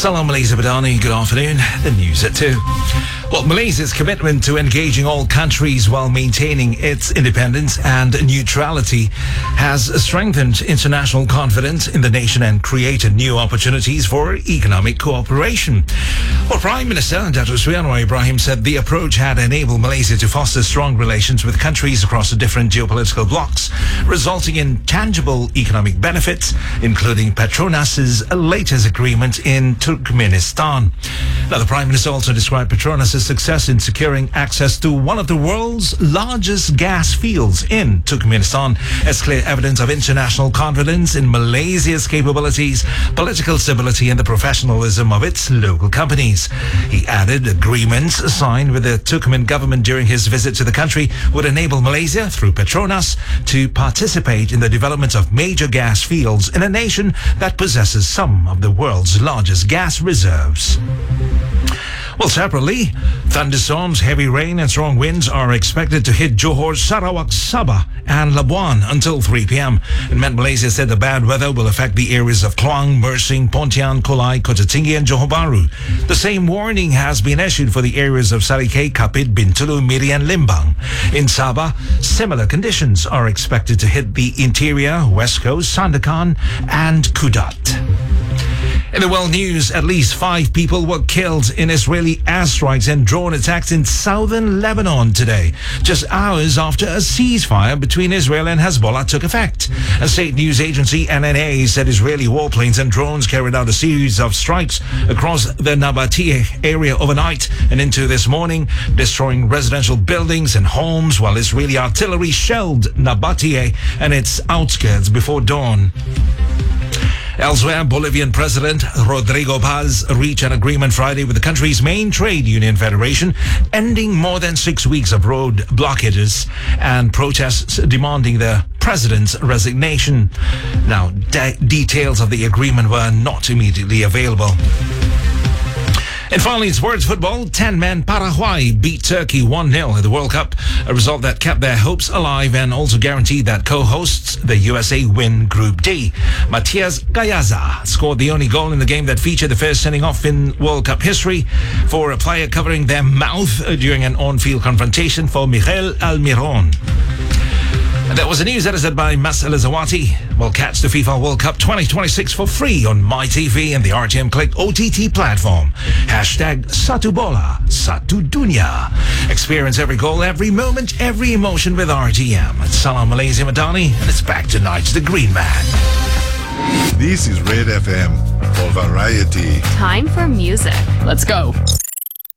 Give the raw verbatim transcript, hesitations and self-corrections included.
Salam Malaysia Badani, good afternoon. The news at two. Well, Malaysia's commitment to engaging all countries while maintaining its independence and neutrality has strengthened international confidence in the nation and created new opportunities for economic cooperation. Well, Prime Minister Dato' Sri Anwar Ibrahim said the approach had enabled Malaysia to foster strong relations with countries across the different geopolitical blocs, resulting in tangible economic benefits, including Petronas's latest agreement in Turkmenistan. Now, the Prime Minister also described Petronas's success in securing access to one of the world's largest gas fields in Turkmenistan as clear evidence of international confidence in Malaysia's capabilities, political stability, and the professionalism of its local companies. He added agreements signed with the Turkmen government during his visit to the country would enable Malaysia, through Petronas, to participate in the development of major gas fields in a nation that possesses some of the world's largest gas reserves. Well, separately, thunderstorms, heavy rain and strong winds are expected to hit Johor, Sarawak, Sabah and Labuan until three p.m. And Met Malaysia said the bad weather will affect the areas of Kluang, Mersing, Pontian, Kolai, Kota Tinggi and Johor Bahru. The same warning has been issued for the areas of Salike, Kapit, Bintulu, Miri and Limbang. In Sabah, similar conditions are expected to hit the interior, West Coast, Sandakan and Kudat. In the world news, at least five people were killed in Israeli airstrikes and drone attacks in southern Lebanon today, just hours after a ceasefire between Israel and Hezbollah took effect. A state news agency, N N A, said Israeli warplanes and drones carried out a series of strikes across the Nabatea area overnight and into this morning, destroying residential buildings and homes, while Israeli artillery shelled Nabatea and its outskirts before dawn. Elsewhere, Bolivian President Rodrigo Paz reached an agreement Friday with the country's main trade union federation, ending more than six weeks of road blockages and protests demanding the president's resignation. Now, de- details of the agreement were not immediately available. And finally, in sports football, ten-man Paraguay beat Turkey one nil at the World Cup, a result that kept their hopes alive and also guaranteed that co-hosts the U S A win Group D. Matias Gallaza scored the only goal in the game that featured the first sending off in World Cup history for a player covering their mouth during an on-field confrontation for Miguel Almiron. And that was the news edited by Mas Elizawati. We'll catch the FIFA World Cup twenty twenty-six for free on MyTV and the R T M Click O T T platform. Hashtag Satu Bola, Satu Dunia. Experience every goal, every moment, every emotion with R T M. It's Salam Malaysia Madani, and it's back tonight to the Green Man. This is Red F M for variety. Time for music. Let's go.